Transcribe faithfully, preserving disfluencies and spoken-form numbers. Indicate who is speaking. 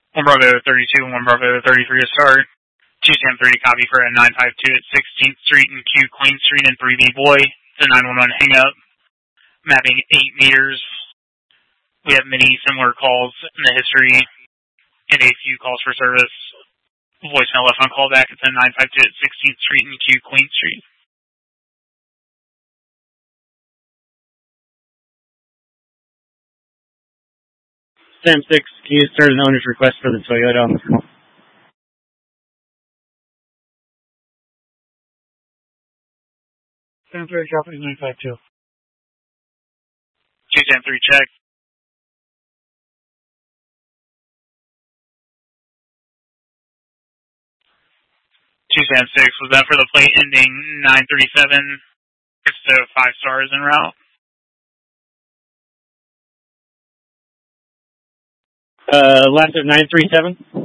Speaker 1: one Bravo thirty-two and one Bravo thirty-three to start. two Sam three to copy for a nine five two at sixteenth Street and Q Queen Street and three B Boy. The nine one one hang up. Mapping eight meters. We have many similar calls in the history and a few calls for service. Voicemail left on callback at the nine five two at sixteenth Street and Q Queen Street.
Speaker 2: Sam six, can you start an owner's request for the Toyota on the call?
Speaker 3: Sam three, copy nine five two.
Speaker 1: two Sam three, check. two Sam six, was that for the plate ending nine thirty-seven? So five stars en route.
Speaker 2: Uh, last at nine three seven.